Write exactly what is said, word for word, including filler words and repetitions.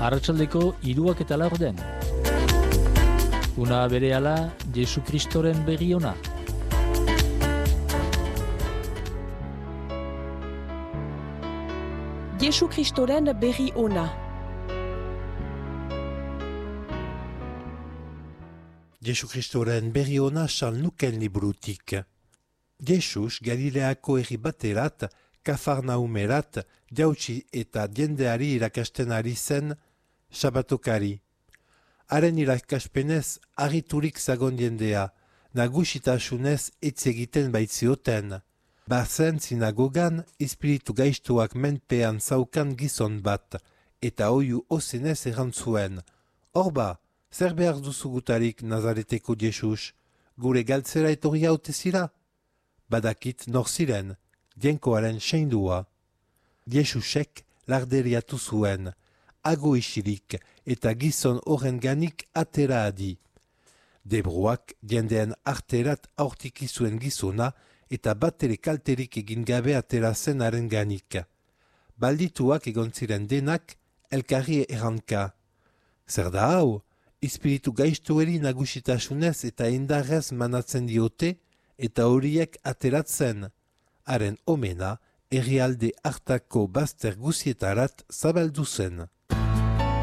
Arratsaldeko hiruak eta laurden. Una berehala Jesu Kristoren berri ona. Jesu Kristoren berri ona. Jesu Kristoren berri ona San Luken liburutik. Jesus Galileako herri baterat, Kafarnaumerat, jautsi eta jendeari irakasten ari zen sabatokari. Haren irakaspenez harriturik zagon jendea, nagusitasunez hitz egiten baitzioten. Bazen sinagogan espiritu gaiztuak menpean zaukan gizon bat, eta oiu ozenez erantzuen. Horba, zer behar duzu gutarik Nazareteko Jesus, gure galtzera etorri haute zira? Badakit nor ziren, jenkoaren seindua. Jesusek larderiatu zuen, ago isilik eta gizon horren ganik atera adi. Debruak jendean arterat aurtiki zuen gizona eta batere kalterik egin gabe atera zen haren ganik. Baldituak egon ziren denak elkarri erranka. Zer da hau, espiritu gaiztueri nagusitasunez eta indarrez manatzen diote eta horiek ateratzen. Haren omena herrialde hartako bazter guzietarat zabaldu zen.